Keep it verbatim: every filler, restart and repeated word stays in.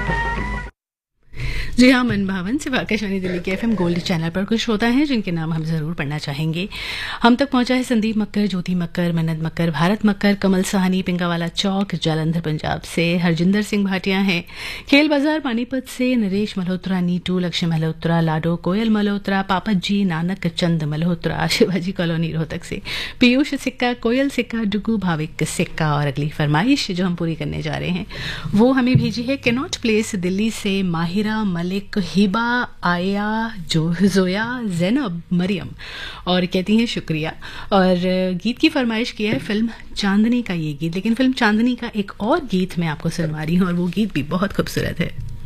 जी हाँ, मन भावन सिर्फ आकाशवाणी दिल्ली के एफएम गोल्ड चैनल पर कुछ होता है जिनके नाम हम जरूर पढ़ना चाहेंगे। हम तक पहुंचा है संदीप मक्कर, ज्योति मक्कर, मन्नत मक्कर, भारत मक्कर, कमल साहनी, पिंगावाला चौक, जालंधर पंजाब से, हरजिंदर सिंह भाटिया हैं, खेल बाजार पानीपत से, नरेश मल्होत्रा, नीटू, लक्ष्य मल्होत्रा, लाडो, कोयल मल्होत्रा, पापत जी, नानक चंद मल्होत्रा, शिवाजी कॉलोनी रोहतक से, पीयूष सिक्का, कोयल सिक्का, डुगू भाविक सिक्का। और अगली फरमाइश जो हम पूरी करने जा रहे हैं वो हमें भेजी है कैनॉट प्लेस दिल्ली से माहिरा मलिक, हिबा, आया, जो जोया, जैनब, मरियम, और कहती हैं शुक्रिया। और गीत की फरमाइश की है फिल्म चांदनी का ये गीत, लेकिन फिल्म चांदनी का एक और गीत मैं आपको सुनवा रही हूँ और वो गीत भी बहुत खूबसूरत है।